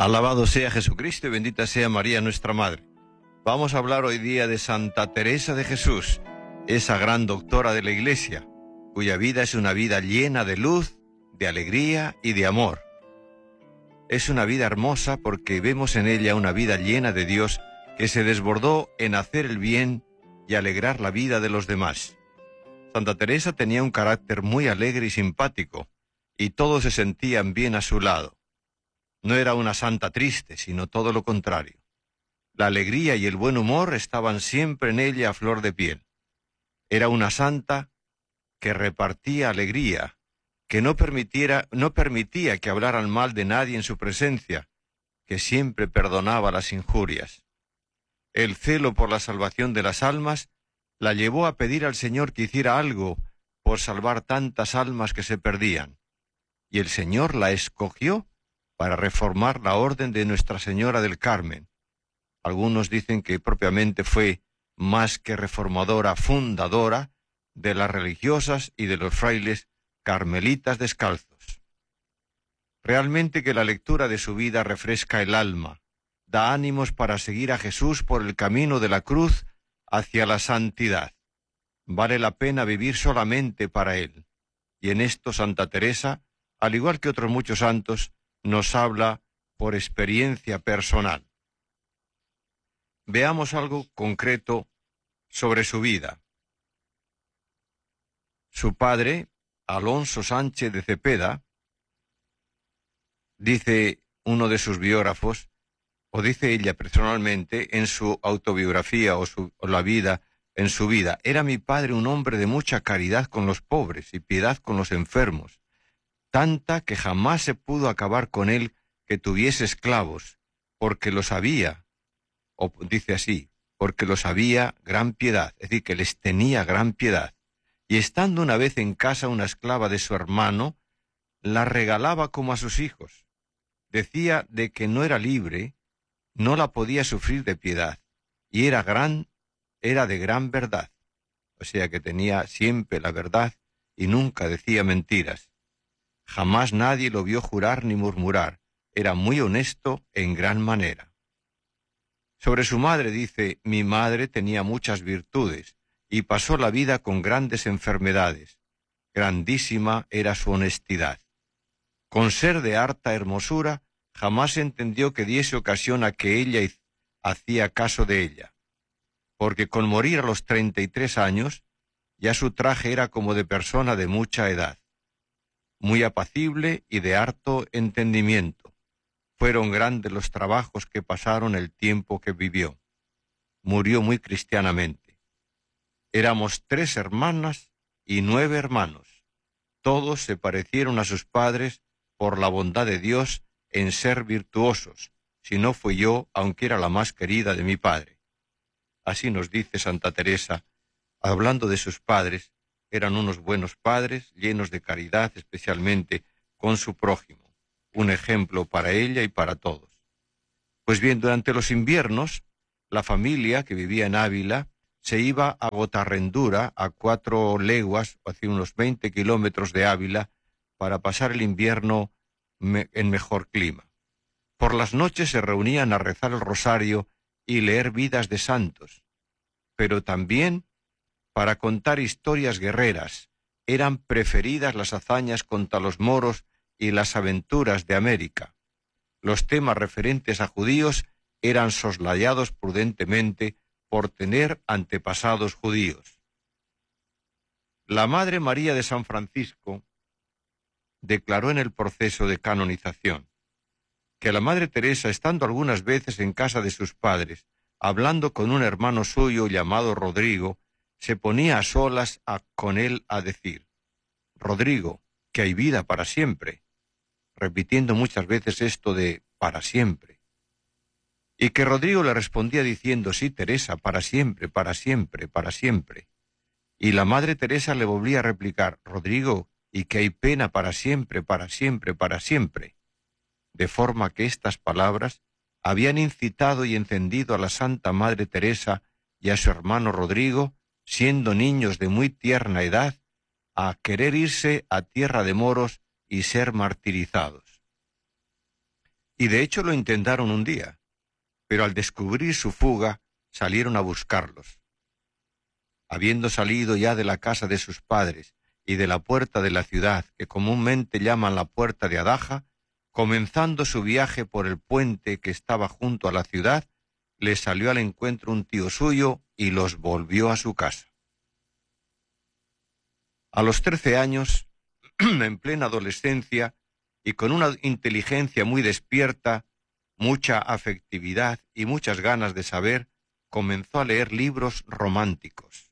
Alabado sea Jesucristo y bendita sea María nuestra Madre. Vamos a hablar hoy día de Santa Teresa de Jesús, esa gran doctora de la Iglesia, cuya vida es una vida llena de luz, de alegría y de amor. Es una vida hermosa porque vemos en ella una vida llena de Dios que se desbordó en hacer el bien y alegrar la vida de los demás. Santa Teresa tenía un carácter muy alegre y simpático, y todos se sentían bien a su lado. No era una santa triste, sino todo lo contrario. La alegría y el buen humor estaban siempre en ella a flor de piel. Era una santa que repartía alegría, que no permitía que hablaran mal de nadie en su presencia, que siempre perdonaba las injurias. El celo por la salvación de las almas la llevó a pedir al Señor que hiciera algo por salvar tantas almas que se perdían, y el Señor la escogió para reformar la orden de Nuestra Señora del Carmen. Algunos dicen que propiamente fue más que reformadora, fundadora de las religiosas y de los frailes carmelitas descalzos. Realmente que la lectura de su vida refresca el alma, da ánimos para seguir a Jesús por el camino de la cruz hacia la santidad. Vale la pena vivir solamente para Él. Y en esto Santa Teresa, al igual que otros muchos santos, nos habla por experiencia personal. Veamos algo concreto sobre su vida. Su padre, Alonso Sánchez de Cepeda, dice uno de sus biógrafos, o dice ella personalmente en su autobiografía o la vida, en su vida, era mi padre un hombre de mucha caridad con los pobres y piedad con los enfermos, tanta que jamás se pudo acabar con él que tuviese esclavos, porque los había, o dice así, porque los había gran piedad, es decir, que les tenía gran piedad. Y estando una vez en casa una esclava de su hermano, la regalaba como a sus hijos. Decía de que no era libre, no la podía sufrir de piedad, y era de gran verdad. O sea que tenía siempre la verdad y nunca decía mentiras. Jamás nadie lo vio jurar ni murmurar. Era muy honesto en gran manera. Sobre su madre dice, mi madre tenía muchas virtudes y pasó la vida con grandes enfermedades. Grandísima era su honestidad. Con ser de harta hermosura, jamás entendió que diese ocasión a que ella hacía caso de ella. Porque con morir a los 33 años, ya su traje era como de persona de mucha edad. Muy apacible y de harto entendimiento. Fueron grandes los trabajos que pasaron el tiempo que vivió. Murió muy cristianamente. Éramos 3 hermanas y 9 hermanos. Todos se parecieron a sus padres por la bondad de Dios en ser virtuosos, si no fui yo, aunque era la más querida de mi padre. Así nos dice Santa Teresa, hablando de sus padres. Eran unos buenos padres, llenos de caridad, especialmente con su prójimo, un ejemplo para ella y para todos. Pues bien, durante los inviernos, la familia que vivía en Ávila se iba a Gotarrendura, a 4 leguas, o hacia unos 20 kilómetros de Ávila, para pasar el invierno en mejor clima. Por las noches se reunían a rezar el rosario y leer vidas de santos, pero también para contar historias guerreras. Eran preferidas las hazañas contra los moros y las aventuras de América. Los temas referentes a judíos eran soslayados prudentemente por tener antepasados judíos. La Madre María de San Francisco declaró en el proceso de canonización que la Madre Teresa, estando algunas veces en casa de sus padres, hablando con un hermano suyo llamado Rodrigo, se ponía a solas con él a decir, Rodrigo, que hay vida para siempre, repitiendo muchas veces esto de para siempre. Y que Rodrigo le respondía diciendo, sí, Teresa, para siempre, para siempre, para siempre. Y la Madre Teresa le volvía a replicar, Rodrigo, y que hay pena para siempre, para siempre, para siempre. De forma que estas palabras habían incitado y encendido a la Santa Madre Teresa y a su hermano Rodrigo, siendo niños de muy tierna edad, a querer irse a tierra de moros y ser martirizados. Y de hecho lo intentaron un día, pero al descubrir su fuga, salieron a buscarlos. Habiendo salido ya de la casa de sus padres y de la puerta de la ciudad, que comúnmente llaman la puerta de Adaja, comenzando su viaje por el puente que estaba junto a la ciudad, le salió al encuentro un tío suyo y los volvió a su casa. A los 13 años, en plena adolescencia y con una inteligencia muy despierta, mucha afectividad y muchas ganas de saber, comenzó a leer libros románticos.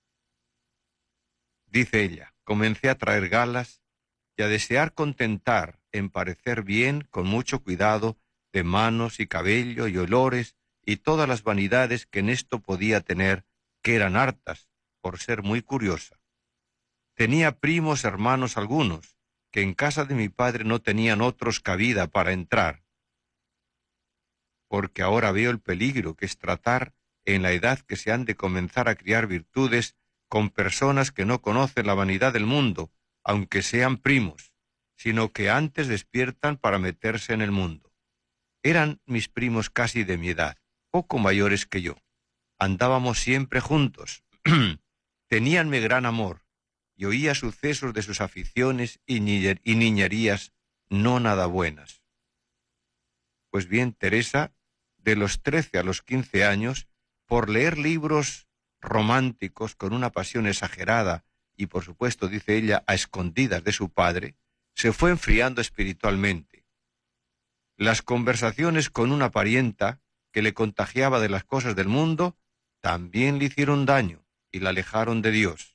Dice ella, comencé a traer galas y a desear contentar, en parecer bien, con mucho cuidado, de manos y cabello y olores y todas las vanidades que en esto podía tener, que eran hartas, por ser muy curiosa. Tenía primos hermanos algunos, que en casa de mi padre no tenían otros cabida para entrar, porque ahora veo el peligro que es tratar, en la edad que se han de comenzar a criar virtudes, con personas que no conocen la vanidad del mundo, aunque sean primos, sino que antes despiertan para meterse en el mundo. Eran mis primos casi de mi edad, poco mayores que yo. Andábamos siempre juntos. Teníanme gran amor, y oía sucesos de sus aficiones y niñerías no nada buenas. Pues bien, Teresa, de los 13 a los 15 años, por leer libros románticos con una pasión exagerada y, por supuesto, dice ella, a escondidas de su padre, se fue enfriando espiritualmente. Las conversaciones con una parienta que le contagiaba de las cosas del mundo también le hicieron daño y la alejaron de Dios.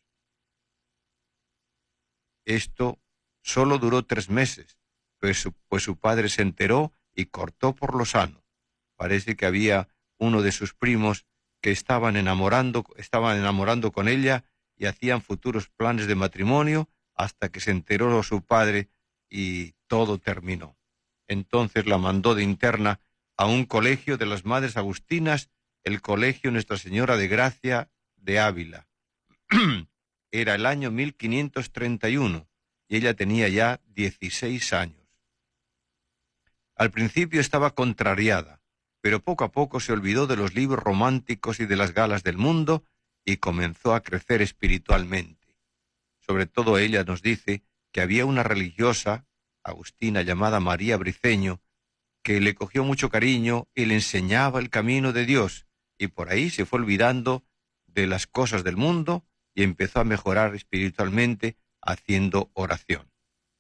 Esto solo duró 3 meses, pues su padre se enteró y cortó por lo sano. Parece que había uno de sus primos que estaban enamorando con ella y hacían futuros planes de matrimonio hasta que se enteró su padre y todo terminó. Entonces la mandó de interna a un colegio de las Madres Agustinas, el Colegio Nuestra Señora de Gracia de Ávila. Era el año 1531 y ella tenía ya 16 años. Al principio estaba contrariada, pero poco a poco se olvidó de los libros románticos y de las galas del mundo y comenzó a crecer espiritualmente. Sobre todo ella nos dice que había una religiosa, agustina, llamada María Briceño, que le cogió mucho cariño y le enseñaba el camino de Dios, y por ahí se fue olvidando de las cosas del mundo y empezó a mejorar espiritualmente haciendo oración.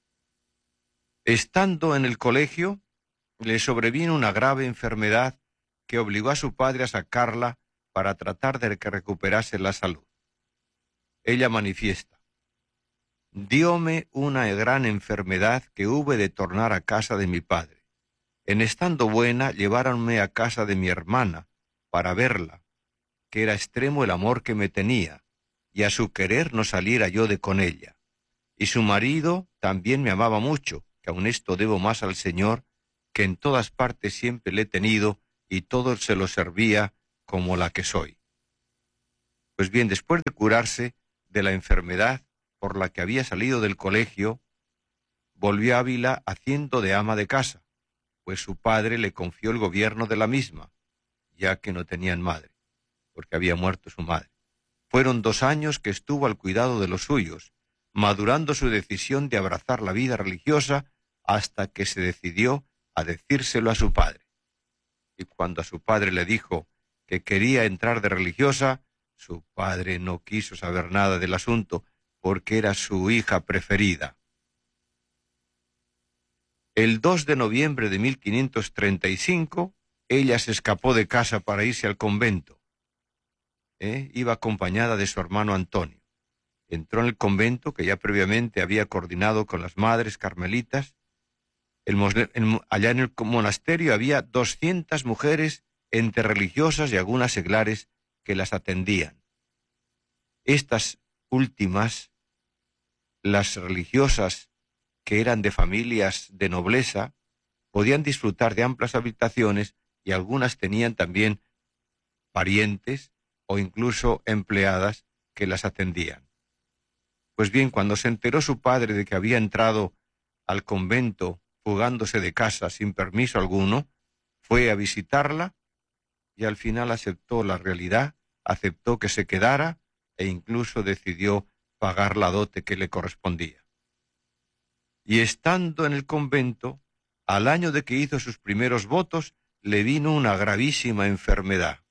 Estando en el colegio, le sobrevino una grave enfermedad que obligó a su padre a sacarla para tratar de que recuperase la salud. Ella manifiesta: dióme una gran enfermedad que hube de tornar a casa de mi padre. En estando buena, lleváronme a casa de mi hermana para verla, que era extremo el amor que me tenía, y a su querer no saliera yo de con ella. Y su marido también me amaba mucho, que aun esto debo más al Señor, que en todas partes siempre le he tenido, y todo se lo servía como la que soy. Pues bien, después de curarse de la enfermedad por la que había salido del colegio, volvió a Ávila haciendo de ama de casa, pues su padre le confió el gobierno de la misma, ya que no tenían madre, porque había muerto su madre. Fueron 2 años que estuvo al cuidado de los suyos, madurando su decisión de abrazar la vida religiosa hasta que se decidió a decírselo a su padre. Y cuando a su padre le dijo que quería entrar de religiosa, su padre no quiso saber nada del asunto porque era su hija preferida. El 2 de noviembre de 1535, ella se escapó de casa para irse al convento. Iba acompañada de su hermano Antonio. Entró en el convento que ya previamente había coordinado con las madres carmelitas. Allá en el monasterio había 200 mujeres entre religiosas y algunas seglares que las atendían. Estas últimas, las religiosas que eran de familias de nobleza, podían disfrutar de amplias habitaciones y algunas tenían también parientes o incluso empleadas que las atendían. Pues bien, cuando se enteró su padre de que había entrado al convento fugándose de casa sin permiso alguno, fue a visitarla y al final aceptó la realidad, aceptó que se quedara e incluso decidió pagar la dote que le correspondía. Y estando en el convento, al año de que hizo sus primeros votos, le vino una gravísima enfermedad.